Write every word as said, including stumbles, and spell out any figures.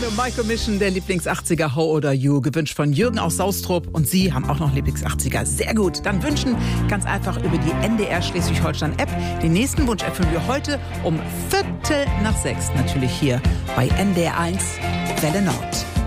für Michael Mission, der Lieblings-achtziger How Old Are You, gewünscht von Jürgen aus Saustrup. Und Sie haben auch noch Lieblings-achtziger. Sehr gut. Dann wünschen ganz einfach über die N D R Schleswig-Holstein-App. Den nächsten Wunsch erfüllen wir heute um Viertel nach sechs. Natürlich hier bei N D R eins Welle Nord.